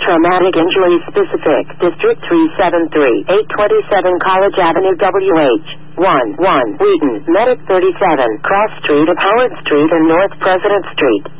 Traumatic Injury Specific, District 373, 827 College Avenue, WH. 1 Wheaton, Medic 37, Cross Street of Howard Street and North President Street.